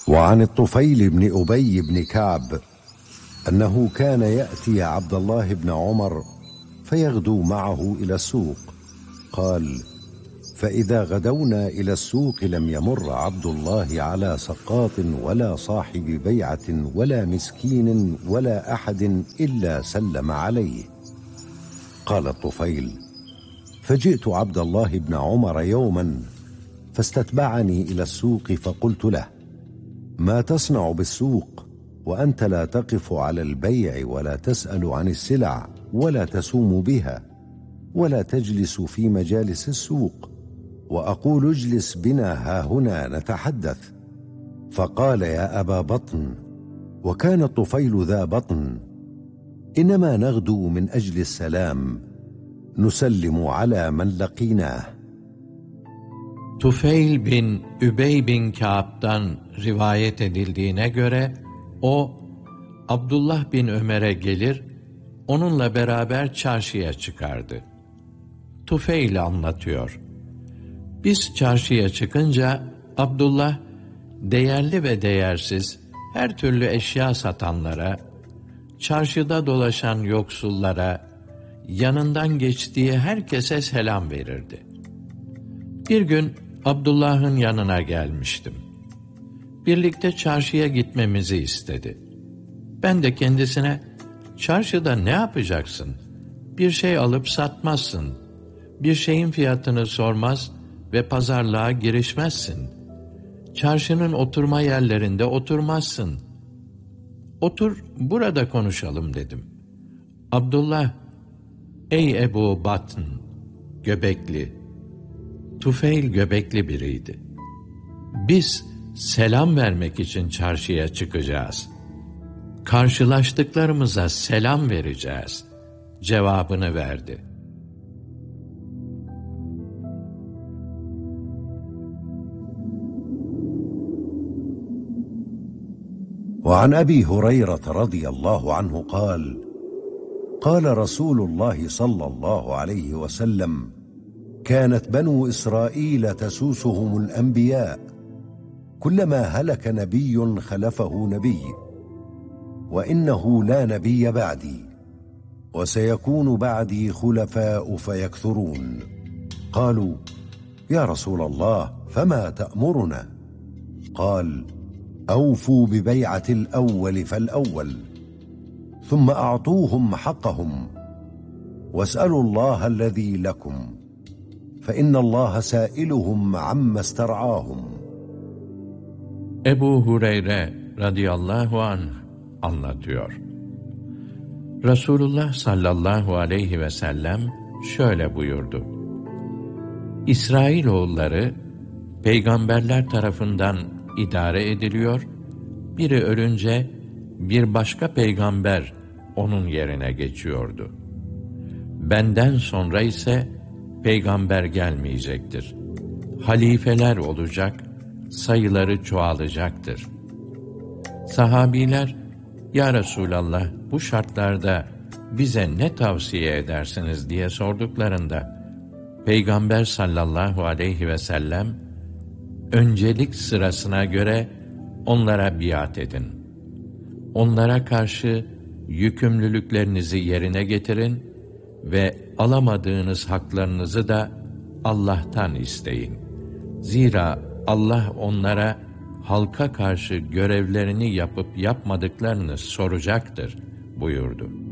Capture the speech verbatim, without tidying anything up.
وعن الطفيل بن أبي بن كعب أنه كان يأتي عبد الله بن عمر فيغدو معه إلى السوق. قال: فإذا غدونا إلى السوق لم يمر عبد الله على سقاط ولا صاحب بيعة ولا مسكين ولا أحد إلا سلم عليه. قال الطفيل: فجئت عبد الله بن عمر يوما فاستتبعني إلى السوق، فقلت له: ما تصنع بالسوق وأنت لا تقف على البيع ولا تسأل عن السلع ولا تسوم بها ولا تجلس في مجالس السوق؟ وأقول: اجلس بنا هاهنا نتحدث. فقال: يا أبا بطن، وكان الطفيل ذا بطن، إنما نغدو من أجل السلام، نسلم على من لقيناه. Tufeyl bin Übey bin Kâb'dan rivayet edildiğine göre o Abdullah bin Ömer'e gelir, onunla beraber çarşıya çıkardı. Tufeyl anlatıyor: Biz çarşıya çıkınca Abdullah değerli ve değersiz her türlü eşya satanlara, çarşıda dolaşan yoksullara, yanından geçtiği herkese selam verirdi. Bir gün Abdullah'ın yanına gelmiştim. Birlikte çarşıya gitmemizi istedi. Ben de kendisine, çarşıda ne yapacaksın? Bir şey alıp satmazsın. Bir şeyin fiyatını sormaz ve pazarlığa girişmezsin. Çarşının oturma yerlerinde oturmazsın. Otur, burada konuşalım dedim. Abdullah, ey Ebu Batn, göbekli, Tufeyl göbekli biriydi. Biz selam vermek için çarşıya çıkacağız. Karşılaştıklarımıza selam vereceğiz cevabını verdi. وعن أبي هريرة رضي الله عنه قال: قال رسول الله صلى الله عليه وسلم: كانت بنو إسرائيل تسوسهم الأنبياء، كلما هلك نبي خلفه نبي، وإنه لا نبي بعدي، وسيكون بعدي خلفاء فيكثرون. قالوا: يا رسول الله فما تأمرنا؟ قال: أوفوا ببيعة الأول فالأول، ثم أعطوهم حقهم، واسألوا الله الذي لكم، فإن الله سائلهم عما استرعاهم. Ebu Hureyre radıyallahu anh anlatıyor. Resulullah sallallahu aleyhi ve sellem şöyle buyurdu: İsrailoğulları peygamberler tarafından idare ediliyor, biri ölünce bir başka peygamber onun yerine geçiyordu. Benden sonra ise peygamber gelmeyecektir. Halifeler olacak, sayıları çoğalacaktır. Sahabiler, ya Resulallah, bu şartlarda bize ne tavsiye edersiniz diye sorduklarında, Peygamber sallallahu aleyhi ve sellem, öncelik sırasına göre onlara biat edin. Onlara karşı yükümlülüklerinizi yerine getirin ve alamadığınız haklarınızı da Allah'tan isteyin. Zira Allah onlara halka karşı görevlerini yapıp yapmadıklarını soracaktır buyurdu.